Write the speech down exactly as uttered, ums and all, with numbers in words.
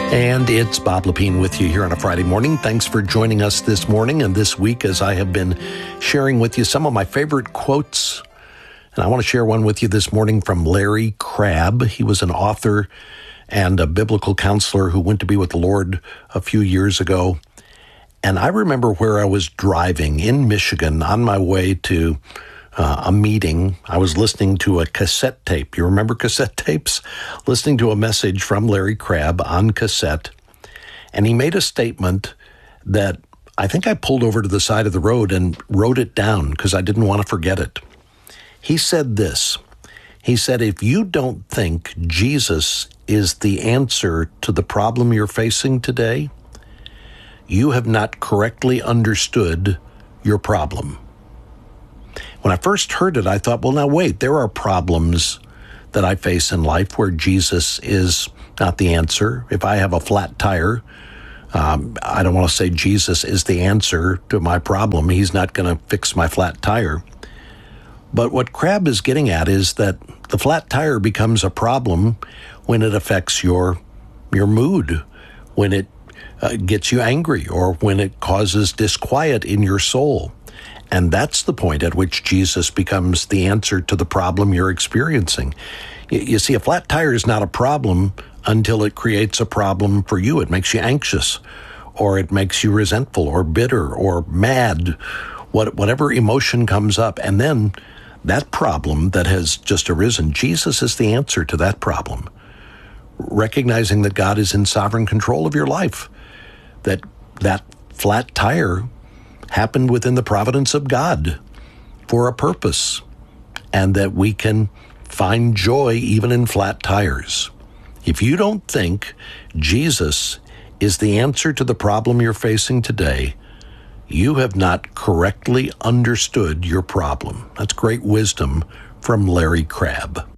And it's Bob Lepine with you here on a Friday morning. Thanks for joining us this morning and this week as I have been sharing with you some of my favorite quotes. And I want to share one with you this morning from Larry Crabb. He was an author and a biblical counselor who went to be with the Lord a few years ago. And I remember where I was driving in Michigan on my way to Uh, a meeting. I was listening to a cassette tape. You remember cassette tapes? Listening to a message from Larry Crabb on cassette. And he made a statement that I think I pulled over to the side of the road and wrote it down because I didn't want to forget it. He said this. He said, if you don't think Jesus is the answer to the problem you're facing today, you have not correctly understood your problem. When I first heard it, I thought, well, now wait, there are problems that I face in life where Jesus is not the answer. If I have a flat tire, um, I don't want to say Jesus is the answer to my problem. He's not going to fix my flat tire. But what Crabb is getting at is that the flat tire becomes a problem when it affects your, your mood, when it uh, gets you angry, or when it causes disquiet in your soul. And that's the point at which Jesus becomes the answer to the problem you're experiencing. You see, a flat tire is not a problem until it creates a problem for you. It makes you anxious, or it makes you resentful, or bitter, or mad, what, whatever emotion comes up. And then that problem that has just arisen, Jesus is the answer to that problem. Recognizing that God is in sovereign control of your life, that that flat tire happened within the providence of God for a purpose, and that we can find joy even in flat tires. If you don't think Jesus is the answer to the problem you're facing today, you have not correctly understood your problem. That's great wisdom from Larry Crabb.